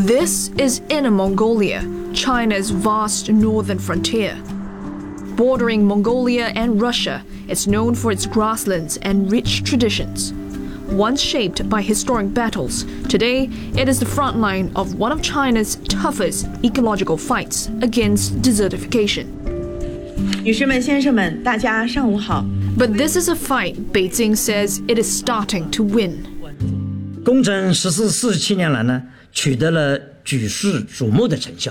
This is Inner Mongolia, China's vast northern frontier. Bordering Mongolia and Russia, it's known for its grasslands and rich traditions. Once shaped by historic battles, today it is the front line of one of China's toughest ecological fights against desertification. 女士们、先生们，大家上午好。 But this is a fight Beijing says it is starting to win. 工程实施47年来呢，取得了举世瞩目的成效。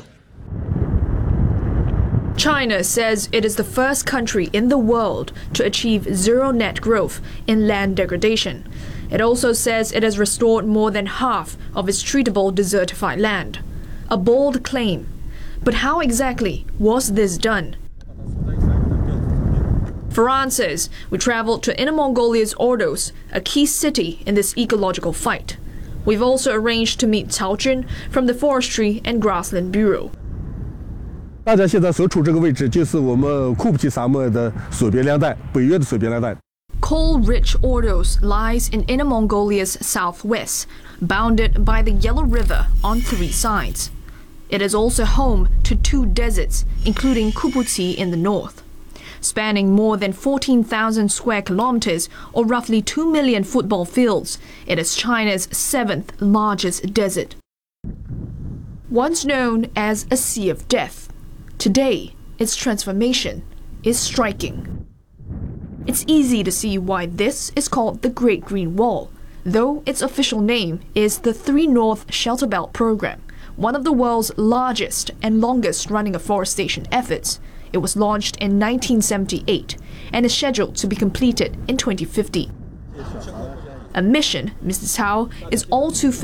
China says it is the first country in the world to achieve zero net growth in land degradation. It also says it has restored more than half of its treatable desertified land. A bold claim. But how exactly was this done? For answers, we traveled to Inner Mongolia's Ordos, a key city in this ecological fight. We've also arranged to meet Cao Jun from the Forestry and Grassland Bureau. 大家现在所处这个位置就是我们库布齐沙漠的水边凉带，北约的水边凉带。 Coal-rich Ordos lies in Inner Mongolia's southwest, bounded by the Yellow River on 3 sides. It is also home to 2 deserts, including Kuputsi in the north. Spanning more than 14,000 square kilometers, or roughly 2 million football fields, it is China's 7th largest desert. Once known as a Sea of Death, today its transformation is striking. It's easy to see why this is called the Great Green Wall, though its official name is the 3 North Shelter Belt Program, one of the world's largest and longest-running afforestation efforts. It was launched in 1978 and is scheduled to be completed in 2050. A mission, Mr. Cao, is all too